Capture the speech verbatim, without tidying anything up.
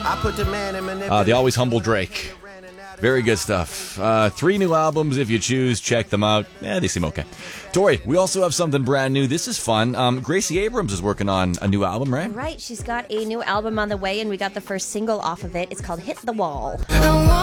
I put the man in manipulation. Uh, the always humble Drake. Very good stuff. Uh, three new albums if you choose. Check them out. Yeah, they seem okay. Tori, we also have something brand new. This is fun. Um, Gracie Abrams is working on a new album, right? Right. She's got a new album on the way, and we got the first single off of it. It's called Hit the Wall.